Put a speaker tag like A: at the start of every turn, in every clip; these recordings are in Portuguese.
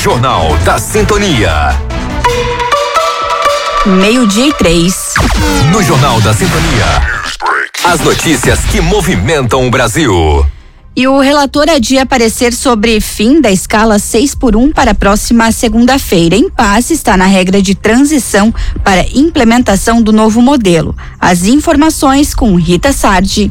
A: Jornal da Sintonia.
B: 12:03.
A: No Jornal da Sintonia, as notícias que movimentam o Brasil.
B: E o relator adia parecer sobre fim da escala 6x1 para a próxima segunda-feira. Impasse está na regra de transição para implementação do novo modelo. As informações com Rita Sardi.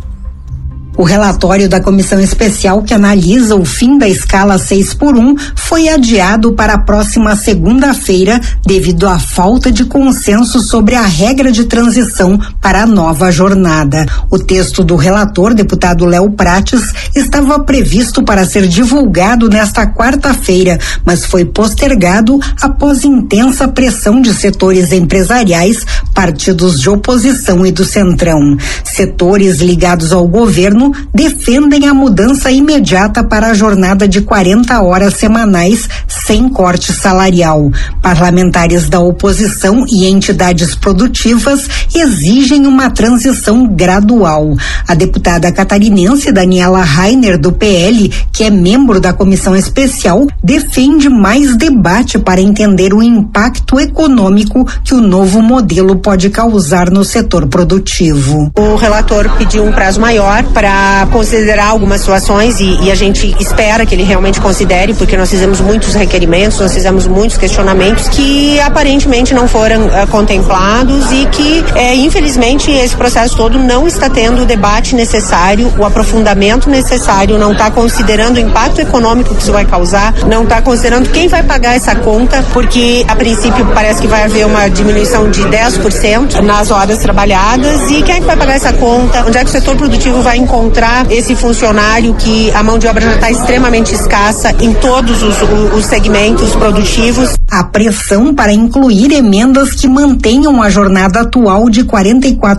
C: O relatório da comissão especial que analisa o fim da escala 6x1 foi adiado para a próxima segunda-feira devido à falta de consenso sobre a regra de transição para a nova jornada. O texto do relator, deputado Léo Prates, estava previsto para ser divulgado nesta quarta-feira, mas foi postergado após intensa pressão de setores empresariais, partidos de oposição e do Centrão. Setores ligados ao governo defendem a mudança imediata para a jornada de 40 horas semanais sem corte salarial. Parlamentares da oposição e entidades produtivas exigem uma transição gradual. A deputada catarinense Daniela Rainer, do PL, que é membro da comissão especial, defende mais debate para entender o impacto econômico que o novo modelo pode causar no setor produtivo.
D: O relator pediu um prazo maior para considerar algumas situações e a gente espera que ele realmente considere, porque nós fizemos muitos requerimentos, nós fizemos muitos questionamentos que aparentemente não foram contemplados e que infelizmente esse processo todo não está tendo o debate necessário, o aprofundamento necessário, não está considerando o impacto econômico que isso vai causar, não está considerando quem vai pagar essa conta, porque a princípio parece que vai haver uma diminuição de 10% nas horas trabalhadas e quem é que vai pagar essa conta? Onde é que o setor produtivo vai encontrar esse funcionário que a mão de obra já está extremamente escassa em todos os segmentos produtivos?
C: A pressão para incluir emendas que mantenham a jornada atual de 44